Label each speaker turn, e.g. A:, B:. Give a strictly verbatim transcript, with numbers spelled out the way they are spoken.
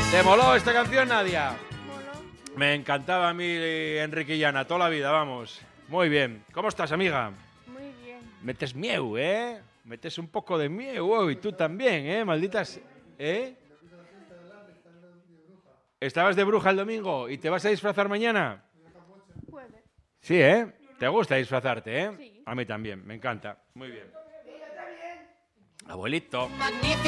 A: ¿Te moló esta canción, Nadia?
B: Moló.
A: Me encantaba a mí Enrique y Ana, toda la vida, vamos. Muy bien. ¿Cómo estás, amiga?
B: Muy bien.
A: Metes mieu, ¿eh? Metes un poco de mieu, oh, y tú también, ¿eh? Malditas... ¿Eh? ¿Estabas de bruja el domingo y te vas a disfrazar mañana?
B: Puede.
A: Sí, ¿eh? ¿Te gusta disfrazarte, eh?
B: Sí.
A: A mí también, me encanta. Muy bien. Abuelito.